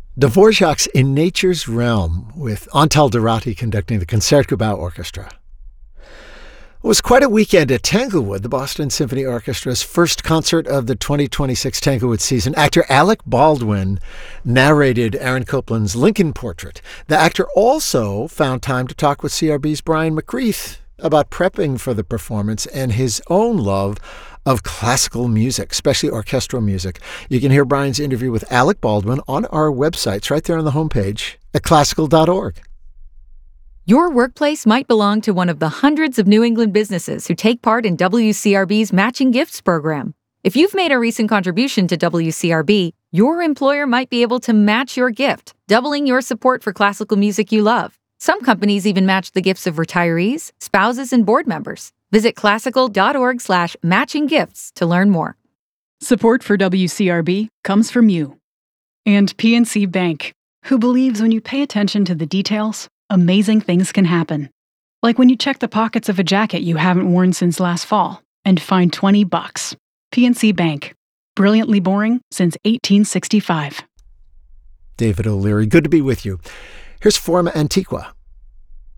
Dvorak's In Nature's Realm, with Antal Dorati conducting the Concertgebouw Orchestra. It was quite a weekend at Tanglewood, the Boston Symphony Orchestra's first concert of the 2026 Tanglewood season. Actor Alec Baldwin narrated Aaron Copland's Lincoln Portrait. The actor also found time to talk with CRB's Brian McCreath about prepping for the performance and his own love of classical music, especially orchestral music. You can hear Brian's interview with Alec Baldwin on our website. It's right there on the homepage at classical.org. Your workplace might belong to one of the hundreds of New England businesses who take part in WCRB's Matching Gifts program. If you've made a recent contribution to WCRB, your employer might be able to match your gift, doubling your support for classical music you love. Some companies even match the gifts of retirees, spouses, and board members. Visit classical.org/matching gifts to learn more. Support for WCRB comes from you. And PNC Bank, who believes when you pay attention to the details, amazing things can happen. Like when you check the pockets of a jacket you haven't worn since last fall and find $20. PNC Bank. Brilliantly boring since 1865. David O'Leary, good to be with you. Here's Forma Antiqua.